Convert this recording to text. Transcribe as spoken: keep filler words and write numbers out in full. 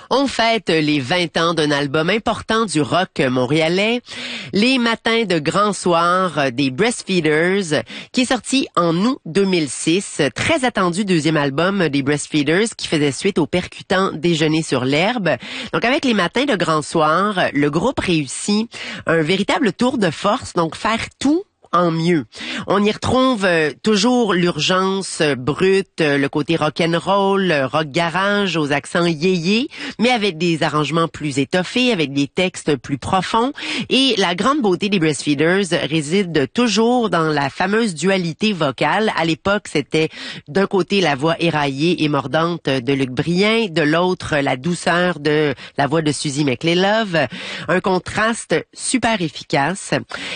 On fête les vingt ans d'un album important du rock montréalais, Les Matins de Grand Soir des Breastfeeders, qui est sorti en août deux mille six. Très attendu deuxième album des Breastfeeders qui faisait suite au percutant Déjeuner sur l'herbe. Donc avec Les Matins de Grand Soir, le groupe réussit un véritable tour de force, donc faire tout en mieux. On y retrouve euh, toujours l'urgence euh, brute, euh, le côté rock'n'roll, euh, rock garage aux accents yéyé, mais avec des arrangements plus étoffés, avec des textes plus profonds. Et la grande beauté des Breastfeeders réside toujours dans la fameuse dualité vocale. À l'époque, c'était d'un côté la voix éraillée et mordante de Luc Brien, de l'autre la douceur de la voix de Suzy McLelove. Un contraste super efficace.